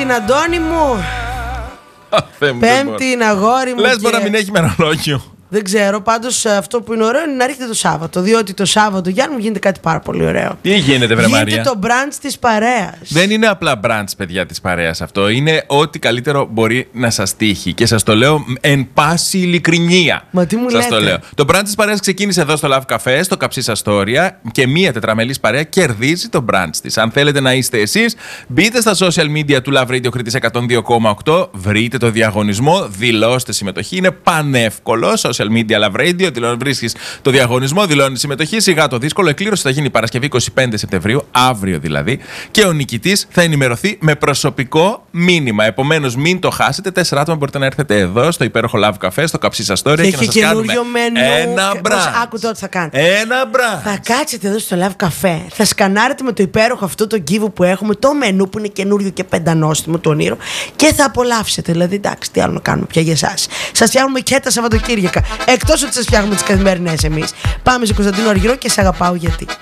την Αντώνη μου. Πέμπτη είναι αγόρι μου. Λες μπορεί να μην έχει μερολόγιο. Δεν ξέρω, πάντως αυτό που είναι ωραίο είναι να έρχεται το Σάββατο. Διότι το Σάββατο, Γιάννη μου, γίνεται κάτι πάρα πολύ ωραίο. Τι γίνεται, βρε Μαρία? Γίνεται το brunch της παρέας. Δεν είναι απλά brunch, παιδιά, της παρέας αυτό. Είναι ό,τι καλύτερο μπορεί να σας τύχει. Και σας το λέω εν πάση ειλικρινία. Μα τι μου σας λέτε? Το λέω. Το brunch της παρέας ξεκίνησε εδώ στο Love Cafe, στο Καψί Αστόρια. Και μία τετραμελής παρέα κερδίζει το brunch της. Αν θέλετε να είστε εσείς, μπείτε στα social media του Love Radio Κρήτης 102,8. Βρείτε το διαγωνισμό, δηλώστε συμμετοχή. Είναι πανεύκολο. Social media Love Radio, βρίσκεις το διαγωνισμό, δηλώνεις συμμετοχή. Σιγά το δύσκολο. Εκκλήρωση θα γίνει Παρασκευή 25 Σεπτεμβρίου, αύριο δηλαδή. Και ο νικητής θα ενημερωθεί με προσωπικό μήνυμα. Επομένως, μην το χάσετε. 4 άτομα μπορείτε να έρθετε εδώ, στο υπέροχο Love Cafe, στο Καψί Αστόρια και να σας κάνουμε ένα brunch. Άκου τώρα τι θα κάνετε. Ένα brunch. Θα κάτσετε εδώ στο Love Cafe, θα σκανάρετε με το υπέροχο αυτό το κύβο που έχουμε, το μενού που είναι καινούριο και πεντανόστιμο, το όνειρο, και θα απολαύσετε. Δηλαδή, εντάξει, τι άλλο να κάνουμε πια για εσάς. Σας φτιάχνουμε και τα Σαββατοκύριακα. Εκτός ότι σας φτιάχνουμε τις καθημερινές εμείς. Πάμε σε Κωνσταντίνο Αργυρό και σε αγαπάω γιατί.